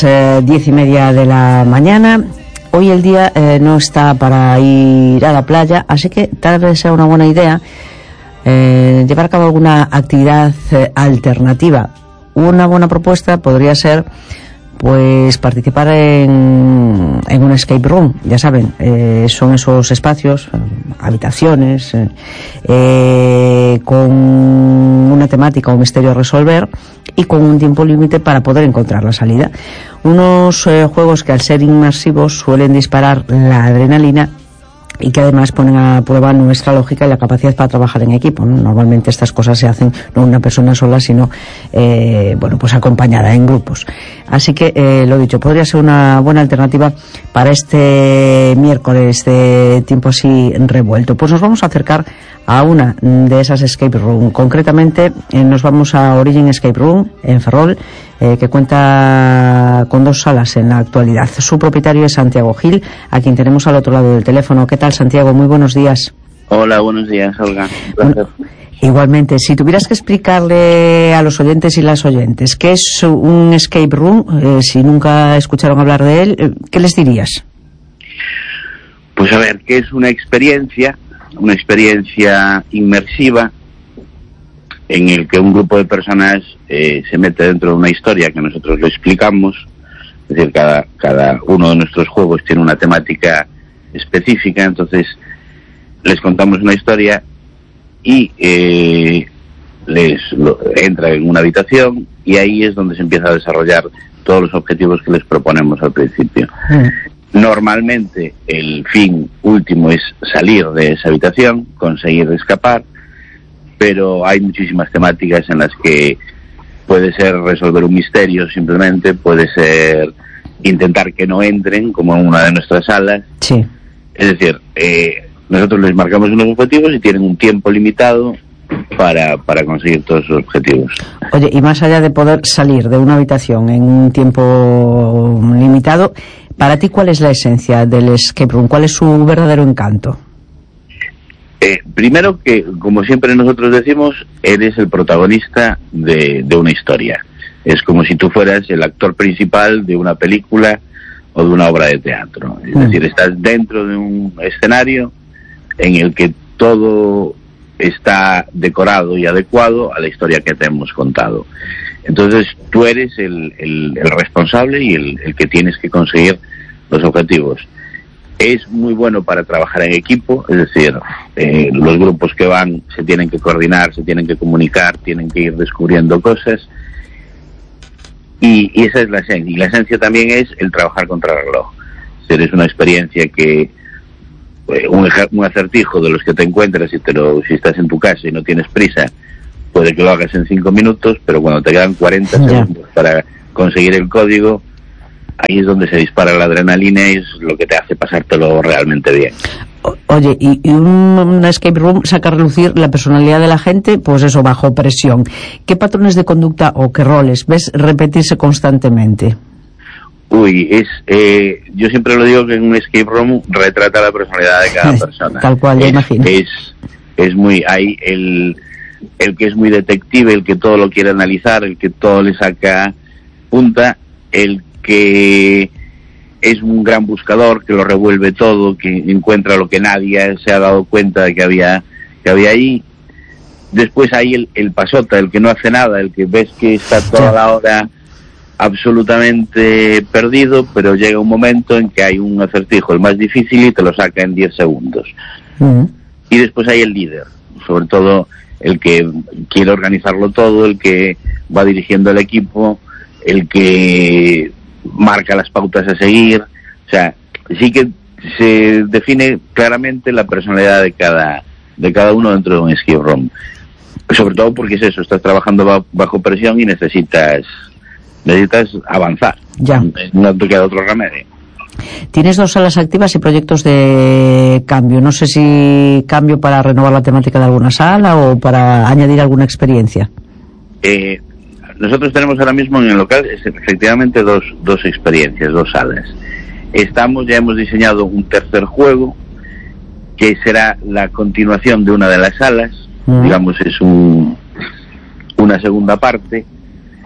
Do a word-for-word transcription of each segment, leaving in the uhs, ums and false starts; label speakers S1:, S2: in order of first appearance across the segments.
S1: Eh, diez y media de la mañana. Hoy el día eh, no está para ir a la playa, así que tal vez sea una buena idea eh, llevar a cabo alguna actividad eh, alternativa. Una buena propuesta podría ser pues participar en, en un escape room. Ya saben, eh, son esos espacios, eh, habitaciones eh, eh, con una temática o misterio a resolver y con un tiempo límite para poder encontrar la salida. Unos eh, juegos que al ser inmersivos suelen disparar la adrenalina y que además ponen a prueba nuestra lógica y la capacidad para trabajar en equipo, ¿no? Normalmente estas cosas se hacen no una persona sola, sino eh, bueno, pues acompañada en grupos. Así que eh, lo dicho, podría ser una buena alternativa para este miércoles de tiempo así revuelto. Pues nos vamos a acercar a una de esas escape room. Concretamente eh, nos vamos a Origin Escape Room en Ferrol, eh, que cuenta con dos salas en la actualidad. Su propietario es Santiago Gil, a quien tenemos al otro lado del teléfono. ¿Qué tal, Santiago? Muy buenos días.
S2: Hola, buenos días, Olga. Un placer.
S1: Bueno, igualmente, si tuvieras que explicarle a los oyentes y las oyentes qué es un escape room, eh, si nunca escucharon hablar de él, eh, ¿qué les dirías?
S2: Pues a ver, ¿qué es una experiencia? Una experiencia inmersiva en el que un grupo de personas eh, se mete dentro de una historia que nosotros lo explicamos. Es decir, cada, cada uno de nuestros juegos tiene una temática específica, entonces les contamos una historia y eh, les lo, entra en una habitación y ahí es donde se empieza a desarrollar todos los objetivos que les proponemos al principio. Mm. Normalmente el fin último es salir de esa habitación, conseguir escapar, pero hay muchísimas temáticas en las que puede ser resolver un misterio simplemente, puede ser intentar que no entren, como en una de nuestras salas.
S1: Sí.
S2: Es decir, eh, nosotros les marcamos unos objetivos y tienen un tiempo limitado para, para conseguir todos esos objetivos.
S1: Oye, y más allá de poder salir de una habitación en un tiempo limitado, para ti, ¿cuál es la esencia del escape room? ¿Cuál es su verdadero encanto?
S2: Eh, primero que, como siempre nosotros decimos, eres el protagonista de, de una historia. Es como si tú fueras el actor principal de una película o de una obra de teatro. Es mm. decir, estás dentro de un escenario en el que todo está decorado y adecuado a la historia que te hemos contado. Entonces tú eres el, el, el responsable y el, el que tienes que conseguir los objetivos. Es muy bueno para trabajar en equipo, es decir, eh, los grupos que van se tienen que coordinar, se tienen que comunicar, tienen que ir descubriendo cosas y, y esa es la esencia. Y la esencia también es el trabajar contra el reloj. Es decir, es una experiencia que eh, un, un acertijo de los que te encuentras si, te lo, si estás en tu casa y no tienes prisa, puede que lo hagas en cinco minutos, pero cuando te quedan cuarenta yeah. segundos para conseguir el código, ahí es donde se dispara la adrenalina y es lo que te hace pasártelo realmente bien.
S1: Oye, y, y un, un escape room saca a relucir la personalidad de la gente, pues eso, bajo presión. ¿Qué patrones de conducta o qué roles ves repetirse constantemente?
S2: Uy, es eh, yo siempre lo digo que en un escape room retrata la personalidad de cada persona.
S1: Tal cual, ya
S2: es,
S1: imagino.
S2: Es, es muy, hay el, el que es muy detective, el que todo lo quiere analizar, el que todo le saca punta, el que es un gran buscador, que lo revuelve todo, que encuentra lo que nadie se ha dado cuenta de que había que había ahí. Después hay el, el pasota, el que no hace nada, el que ves que está toda la hora absolutamente perdido, pero llega un momento en que hay un acertijo, el más difícil, y te lo saca en diez segundos. Uh-huh. Y después hay el líder, sobre todo el que quiere organizarlo todo, el que va dirigiendo el equipo, el que marca las pautas a seguir. O sea, sí que se define claramente la personalidad de cada de cada uno dentro de un escape room, sobre todo porque es eso, estás trabajando bajo presión y necesitas necesitas avanzar,
S1: ya.
S2: No te queda otro remedio.
S1: Tienes dos salas activas y proyectos de cambio. No sé si cambio para renovar la temática de alguna sala o para añadir alguna experiencia.
S2: eh Nosotros tenemos ahora mismo en el local efectivamente dos, dos experiencias, dos salas. Estamos, ya hemos diseñado un tercer juego que será la continuación de una de las salas, uh-huh. digamos es un, una segunda parte,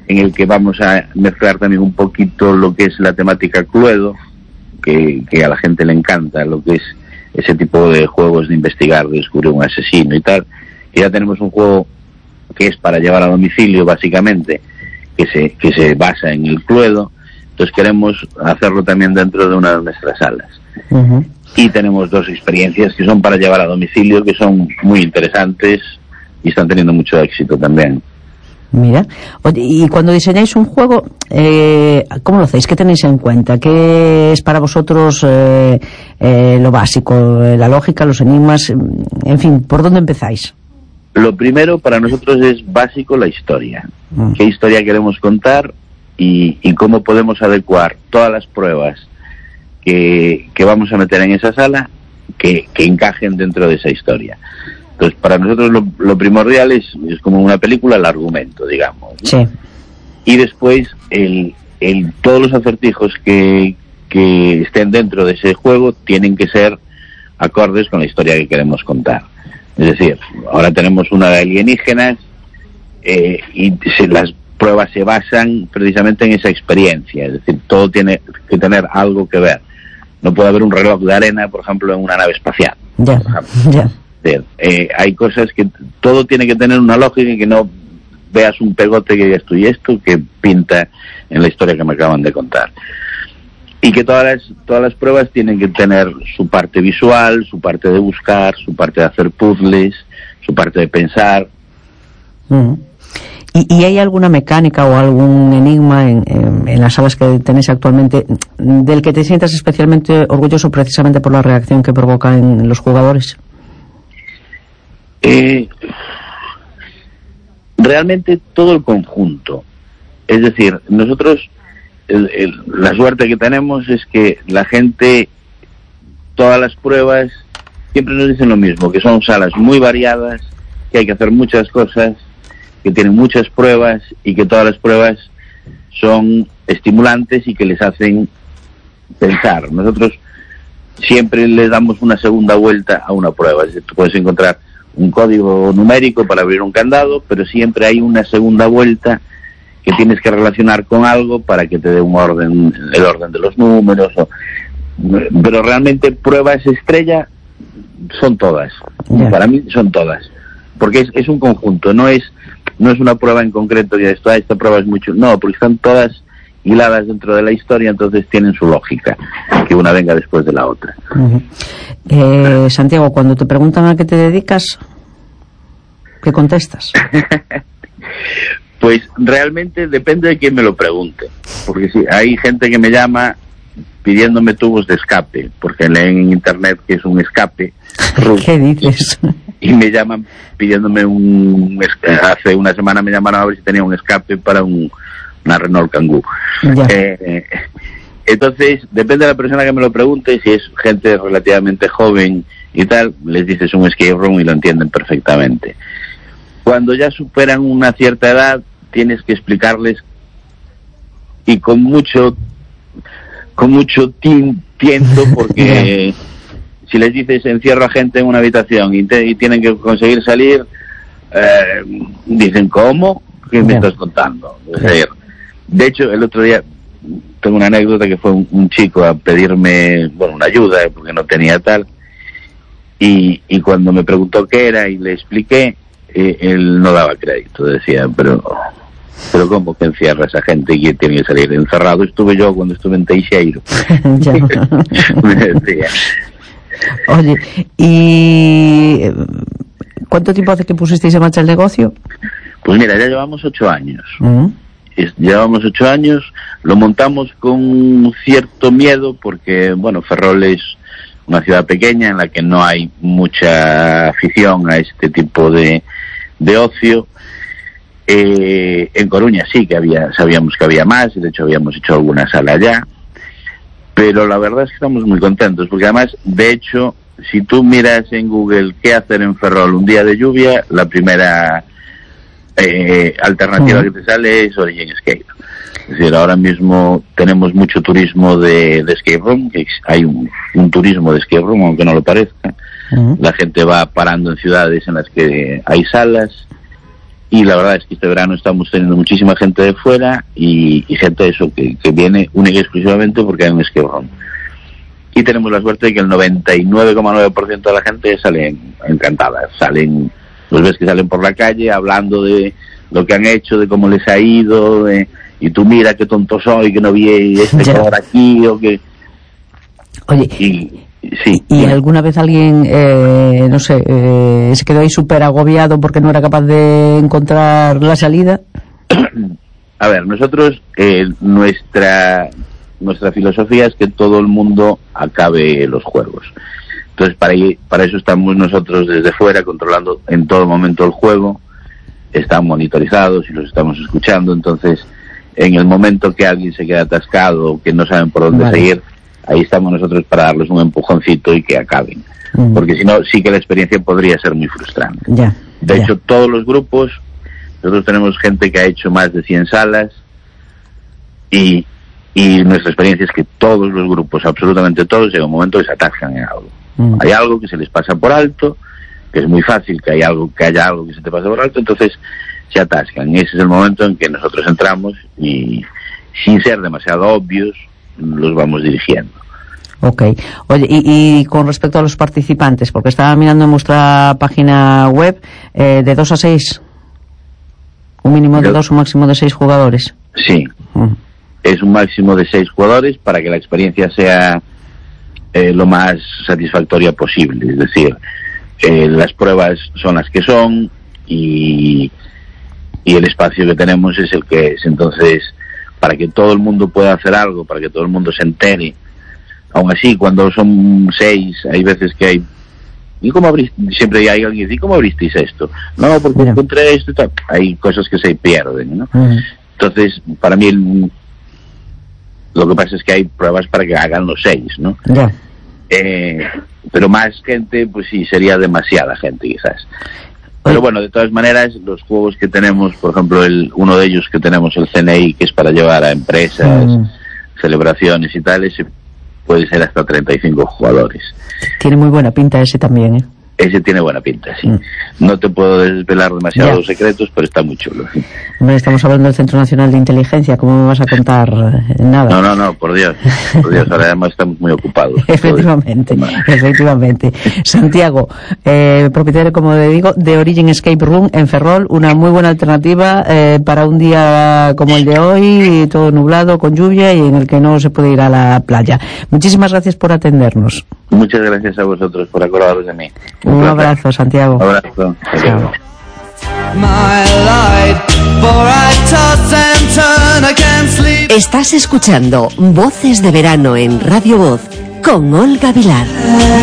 S2: en el que vamos a mezclar también un poquito lo que es la temática Cluedo, que, que a la gente le encanta, lo que es ese tipo de juegos de investigar, de descubrir un asesino y tal. Y ya tenemos un juego que es para llevar a domicilio, básicamente, que se, que se basa en el Cluedo. Entonces queremos hacerlo también dentro de una de nuestras salas. Uh-huh. Y tenemos dos experiencias que son para llevar a domicilio, que son muy interesantes y están teniendo mucho éxito también.
S1: Mira, oye, y cuando diseñáis un juego, eh, ¿cómo lo hacéis? ¿Qué tenéis en cuenta? ¿Qué es para vosotros eh, eh, lo básico, la lógica, los enigmas? En fin, ¿por dónde empezáis?
S2: Lo primero para nosotros es básico la historia. Mm. ¿Qué historia queremos contar y, y cómo podemos adecuar todas las pruebas que, que vamos a meter en esa sala que, que encajen dentro de esa historia? Entonces, para nosotros lo, lo primordial es, es como una película, el argumento, digamos, ¿no?
S1: Sí.
S2: Y después, el, el, todos los acertijos que, que estén dentro de ese juego tienen que ser acordes con la historia que queremos contar. Es decir, ahora tenemos una de alienígenas eh, y se, las pruebas se basan precisamente en esa experiencia. Es decir, todo tiene que tener algo que ver. No puede haber un reloj de arena, por ejemplo, en una nave espacial.
S1: Ya, ya.
S2: Eh, hay cosas que todo tiene que tener una lógica y que no veas un pegote que esto y esto que pinta en la historia que me acaban de contar, y que todas las, todas las pruebas tienen que tener su parte visual, su parte de buscar, su parte de hacer puzzles, su parte de pensar.
S1: Mm. ¿Y, ¿Y hay alguna mecánica o algún enigma en, en, en las salas que tenéis actualmente del que te sientas especialmente orgulloso precisamente por la reacción que provoca en los jugadores?
S2: Eh, realmente todo el conjunto. Es decir, nosotros el, el, la suerte que tenemos es que la gente, todas las pruebas siempre nos dicen lo mismo, que son salas muy variadas, que hay que hacer muchas cosas, que tienen muchas pruebas y que todas las pruebas son estimulantes y que les hacen pensar. Nosotros siempre les damos una segunda vuelta a una prueba. Es decir, tú puedes encontrar un código numérico para abrir un candado, pero siempre hay una segunda vuelta que tienes que relacionar con algo para que te dé un orden, el orden de los números. O, pero realmente pruebas estrella son todas. Yeah. Para mí son todas, porque es, es un conjunto, no es no es una prueba en concreto y esto, ah, esta prueba es mucho, no, porque están todas hiladas dentro de la historia, entonces tienen su lógica, que una venga después de la otra.
S1: Uh-huh. eh, Santiago, cuando te preguntan a qué te dedicas, ¿qué contestas?
S2: Pues realmente depende de quién me lo pregunte, porque sí, hay gente que me llama pidiéndome tubos de escape, porque leen en internet que es un escape.
S1: ¿Qué dices?
S2: Y me llaman pidiéndome un... Hace una semana me llamaron a ver si tenía un escape para un, una Renault Kangoo. Eh, entonces, depende de la persona que me lo pregunte, si es gente relativamente joven y tal, les dices un escape room y lo entienden perfectamente. Cuando ya superan una cierta edad, tienes que explicarles, y con mucho con mucho tiento, porque si les dices encierro a gente en una habitación y, te, y tienen que conseguir salir, eh, dicen, ¿cómo? ¿Qué me estás contando? Es decir, de hecho, el otro día tengo una anécdota que fue un, un chico a pedirme, bueno, una ayuda, porque no tenía tal, y, y cuando me preguntó qué era y le expliqué, eh, él no daba crédito, decía, pero... Pero ¿cómo que encierra a esa gente y tiene que salir? Encerrado estuve yo cuando estuve en Teixeiro. Me decía.
S1: Oye, ¿y cuánto tiempo hace que pusisteis en marcha el negocio?
S2: Pues mira, ya llevamos ocho años.
S1: Uh-huh.
S2: Llevamos ocho años, lo montamos con cierto miedo porque, bueno, Ferrol es una ciudad pequeña en la que no hay mucha afición a este tipo de, de ocio. Eh, en Coruña sí que había, sabíamos que había más, y de hecho habíamos hecho alguna sala allá, pero la verdad es que estamos muy contentos, porque además, de hecho, si tú miras en Google qué hacer en Ferrol un día de lluvia, la primera eh, alternativa uh-huh. que te sale es Origin Escape. Es decir, ahora mismo tenemos mucho turismo de, de escape room, que hay un, un turismo de escape room, aunque no lo parezca. Uh-huh. La gente va parando en ciudades en las que hay salas. y la verdad es que este verano estamos teniendo muchísima gente de fuera y, y gente de eso que, que viene única y exclusivamente porque hay un escape room. Y tenemos la suerte de que el noventa y nueve coma nueve por ciento de la gente salen encantadas, salen, los ves que salen por la calle hablando de lo que han hecho, de cómo les ha ido, de, y tú mira qué tonto soy, que no vi este color aquí, o que...
S1: Oye,
S2: y, sí,
S1: ¿y
S2: sí.
S1: alguna vez alguien, eh, no sé, eh, se quedó ahí súper agobiado porque no era capaz de encontrar la salida?
S2: A ver, nosotros, eh, nuestra nuestra filosofía es que todo el mundo acabe los juegos. Entonces, para, para eso estamos nosotros desde fuera, controlando en todo momento el juego, están monitorizados y los estamos escuchando. Entonces, en el momento que alguien se queda atascado o que no saben por dónde vale. seguir, ahí estamos nosotros para darles un empujoncito y que acaben. Mm. Porque si no, sí que la experiencia podría ser muy frustrante.
S1: Ya,
S2: de
S1: ya.
S2: hecho, todos los grupos, nosotros tenemos gente que ha hecho más de cien salas y, y nuestra experiencia es que todos los grupos, absolutamente todos, llega un momento que se atascan en algo. Mm. Hay algo que se les pasa por alto, que es muy fácil que, hay algo, que haya algo que se te pase por alto, entonces se atascan. Y ese es el momento en que nosotros entramos y, sin ser demasiado obvios, los vamos dirigiendo.
S1: Ok. Oye, y, y con respecto a los participantes, porque estaba mirando en vuestra página web, eh, de dos a seis, un mínimo de dos, un máximo de seis jugadores.
S2: Sí. Uh. Es un máximo de seis jugadores para que la experiencia sea eh, lo más satisfactoria posible. Es decir, eh, las pruebas son las que son y, y el espacio que tenemos es el que es. Entonces, para que todo el mundo pueda hacer algo, para que todo el mundo se entere. Aún así, cuando son seis, hay veces que hay... ¿Y cómo abriste? Siempre hay alguien que dice, ¿y cómo abristeis esto? No, porque Mira. encontré esto y tal. Hay cosas que se pierden, ¿no? Uh-huh. Entonces, para mí, el, lo que pasa es que hay pruebas para que hagan los seis, ¿no?
S1: Yeah.
S2: Eh, pero más gente, pues sí, sería demasiada gente, quizás. Pero bueno, de todas maneras, los juegos que tenemos, por ejemplo, el uno de ellos que tenemos, el C N I, que es para llevar a empresas, mm. celebraciones y tal, ese puede ser hasta treinta y cinco jugadores.
S1: Tiene muy buena pinta ese también, ¿eh?
S2: Ese tiene buena pinta, sí. Mm. No te puedo desvelar demasiados ya. secretos, pero está muy chulo. ¿Sí?
S1: Hombre, estamos hablando del Centro Nacional de Inteligencia, ¿cómo me vas a contar nada?
S2: No, no, no, por Dios. Por Dios, ahora además estamos muy ocupados.
S1: Efectivamente, efectivamente. Santiago, eh, propietario, como le digo, de Origin Escape Room en Ferrol, una muy buena alternativa eh, para un día como el de hoy, todo nublado, con lluvia y en el que no se puede ir a la playa. Muchísimas gracias por atendernos.
S2: Muchas gracias a vosotros por acordaros de mí.
S1: Un, un abrazo, Santiago.
S2: Un abrazo. Chao.
S3: Estás escuchando Voces de Verano en Radio Voz con Olga Vilar.